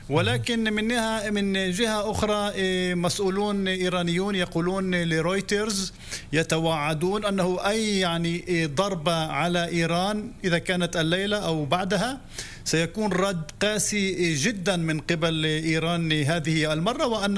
ولكن من جهة أخرى مسؤولون إيرانيون يقولون لرويترز يتوعدون أنه أي يعني ضربة على إيران إذا كانت الليلة أو بعدها سيكون رد قاسي جدا من قبل إيران هذه المرة، وأن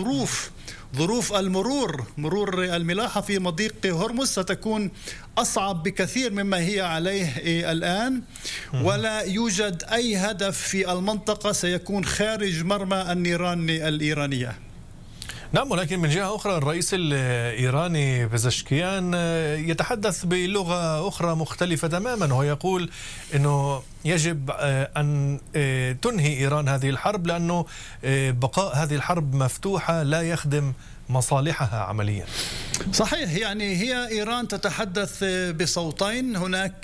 ظروف مرور الملاحة في مضيق هرمز ستكون أصعب بكثير مما هي عليه الآن، ولا يوجد أي هدف في المنطقة سيكون خارج مرمى النيران الإيرانية. نعم، ولكن من جهة أخرى الرئيس الإيراني بزشكيان يتحدث بلغة أخرى مختلفة تماما، ويقول أنه يجب أن تنهي إيران هذه الحرب، لأنه بقاء هذه الحرب مفتوحة لا يخدم مصالحها عمليا. صحيح، يعني هي إيران تتحدث بصوتين، هناك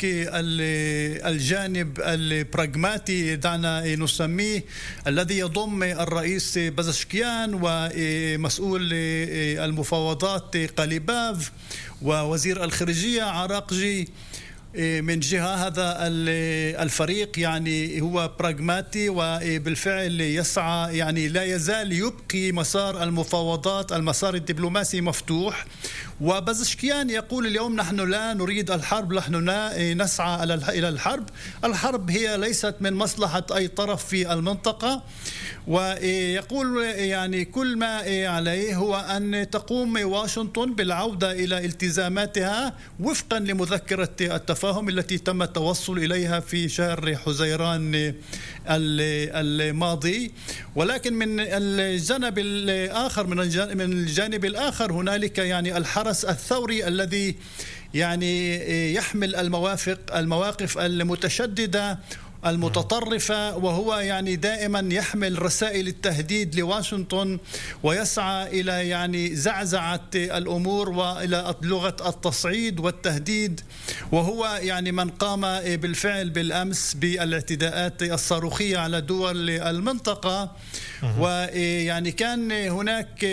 الجانب البراغماتي دعنا نسميه الذي يضم الرئيس بزشكيان ومسؤول المفاوضات قليباف ووزير الخارجية عراقجي. من جهة هذا الفريق يعني هو براغماتي وبالفعل يسعى، يعني لا يزال يبقي مسار المفاوضات، المسار الدبلوماسي مفتوح. وبزشكيان يقول اليوم نحن لا نريد الحرب، نحن نسعى إلى الحرب. الحرب هي ليست من مصلحة أي طرف في المنطقة، ويقول يعني كل ما عليه هو أن تقوم واشنطن بالعودة إلى التزاماتها وفقا لمذكرة التفاهم التي تم التوصل إليها في شهر حزيران الماضي. ولكن من الجانب الآخر، من الجانب الآخر هنالك يعني الحرس الثوري الذي يعني يحمل المواقف المتشددة المتطرفة، وهو يعني دائما يحمل رسائل التهديد لواشنطن ويسعى إلى يعني زعزعة الأمور وإلى لغة التصعيد والتهديد، وهو يعني من قام بالفعل بالأمس بالاعتداءات الصاروخية على دول المنطقة. ويعني كان هناك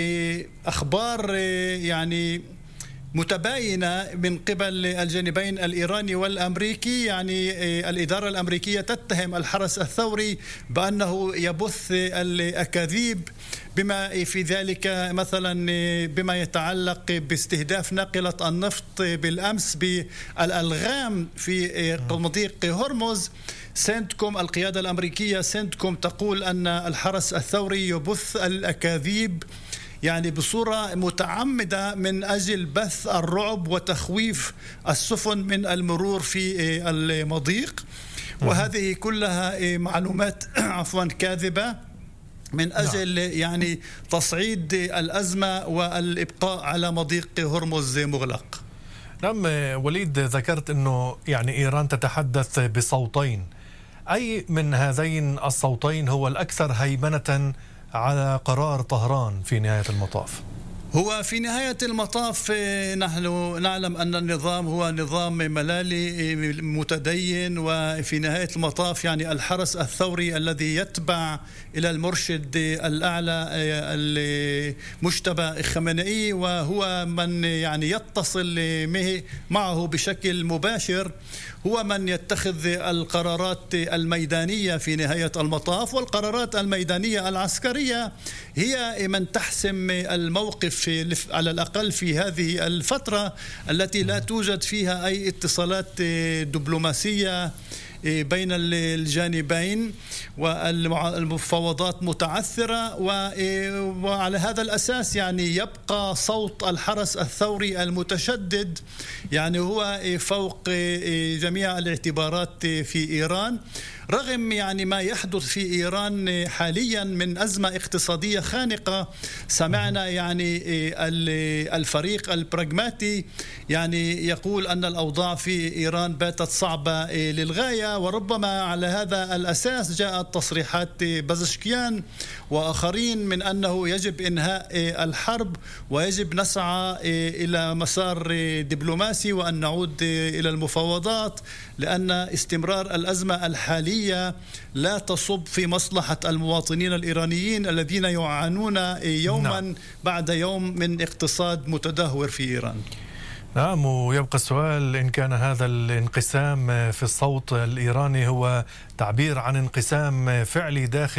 أخبار يعني متباينة من قبل الجانبين الإيراني والأمريكي. يعني الإدارة الأمريكية تتهم الحرس الثوري بأنه يبث الأكاذيب بما في ذلك مثلا بما يتعلق باستهداف ناقلة النفط بالأمس بالألغام في مضيق هرمز. سنتكوم، القيادة الأمريكية سنتكوم، تقول أن الحرس الثوري يبث الأكاذيب يعني بصورة متعمدة من أجل بث الرعب وتخويف السفن من المرور في المضيق، وهذه كلها معلومات كاذبة من أجل يعني تصعيد الأزمة والإبقاء على مضيق هرمز مغلق. نعم وليد، ذكرت أنه يعني إيران تتحدث بصوتين، أي من هذين الصوتين هو الأكثر هيمنة على قرار طهران في نهاية المطاف؟ هو في نهاية المطاف نحن نعلم أن النظام هو نظام ملالي متدين، وفي نهاية المطاف يعني الحرس الثوري الذي يتبع إلى المرشد الأعلى المجتبى الخامنئي، وهو من يعني يتصل معه بشكل مباشر، هو من يتخذ القرارات الميدانية في نهاية المطاف. والقرارات الميدانية العسكرية هي من تحسم الموقف على الأقل في هذه الفترة التي لا توجد فيها أي اتصالات دبلوماسية بين الجانبين، والمفاوضات متعثرة. وعلى هذا الأساس يعني يبقى صوت الحرس الثوري المتشدد يعني هو فوق جميع الاعتبارات في إيران، رغم يعني ما يحدث في إيران حاليا من أزمة اقتصادية خانقة. سمعنا يعني الفريق البراغماتي يعني يقول أن الأوضاع في إيران باتت صعبة للغاية، وربما على هذا الأساس جاءت تصريحات بزشكيان وآخرين من أنه يجب إنهاء الحرب ويجب نسعى إلى مسار دبلوماسي وأن نعود إلى المفاوضات، لأن استمرار الأزمة الحالية لا تصب في مصلحة المواطنين الإيرانيين الذين يعانون يوما بعد يوم من اقتصاد متدهور في إيران. نعم، ويبقى السؤال إن كان هذا الانقسام في الصوت الإيراني هو تعبير عن انقسام فعلي داخل